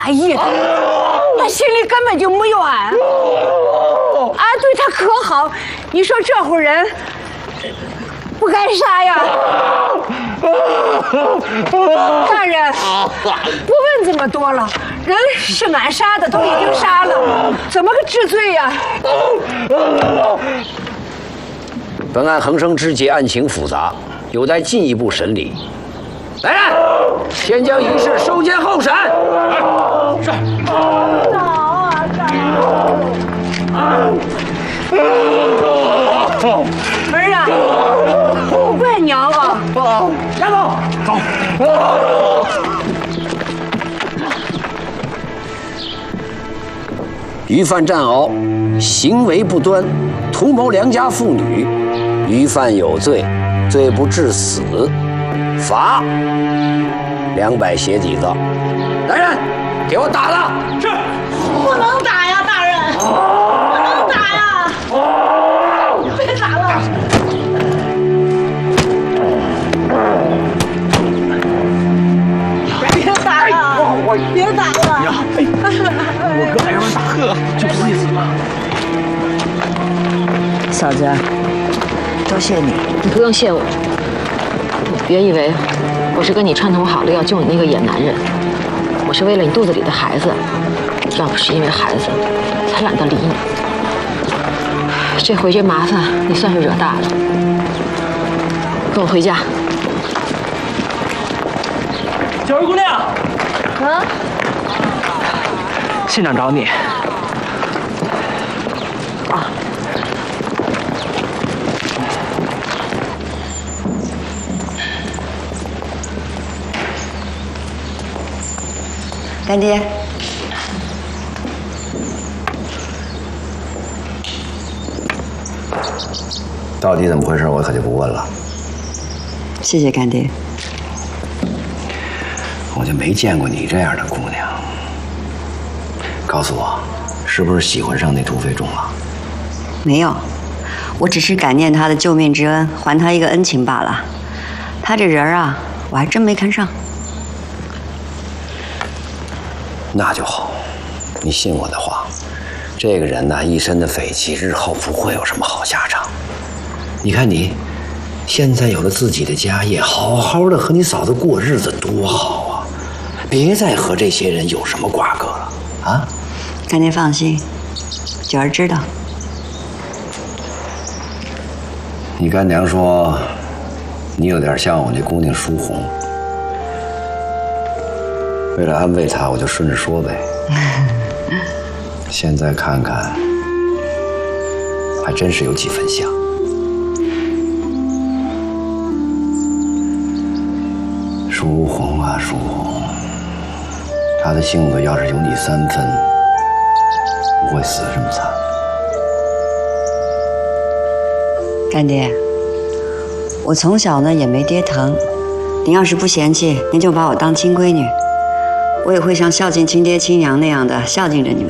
哎呀，他心里根本就没怨，俺对他可好，你说这户人不该杀呀？大人，不问这么多了，人是俺杀的，都已经杀了，怎么个治罪呀？ 本案横生枝节，案情复杂，有待进一步审理。来人，先将疑事收监候审。是。 儿啊，怪娘啊！ 押走，走。 于犯战鳌，行为不端，图谋良家妇女，于犯有罪，罪不致死，罚200鞋底子。来人，给我打了！ 是。 不能打呀，大人！不能打呀！别打了！别打了！别打了！ 娘，我哥挨人打呵，就不会死吗？ 嫂子，多谢你。 你不用谢我，别以为我是跟你串通好了要救你那个野男人，我是为了你肚子里的孩子。要不是因为孩子，才懒得理你。这回这麻烦你算是惹大了，跟我回家。 小二姑娘， 啊？ 县长找你。 啊。干爹。 到底怎么回事，我可就不问了。 谢谢干爹。 我就没见过你这样的姑娘。告诉我，是不是喜欢上那朱飞忠了？ 没有，我只是感念他的救命之恩，还他一个恩情罢了。他这人啊，我还真没看上。 那就好，你信我的话，这个人呢，一身的匪气，日后不会有什么好下场。你看你，现在有了自己的家业，好好的和你嫂子过日子多好啊！别再和这些人有什么瓜葛了啊！ 干爹放心，九儿知道。 你干娘说，你有点像我那姑娘淑红。为了安慰她，我就顺着说呗。现在看看，还真是有几分像。淑红啊，淑红，她的性子要是有你3分，不会死这么惨。 干爹，我从小呢也没爹疼，您要是不嫌弃，您就把我当亲闺女，我也会像孝敬亲爹亲娘那样的孝敬着你们。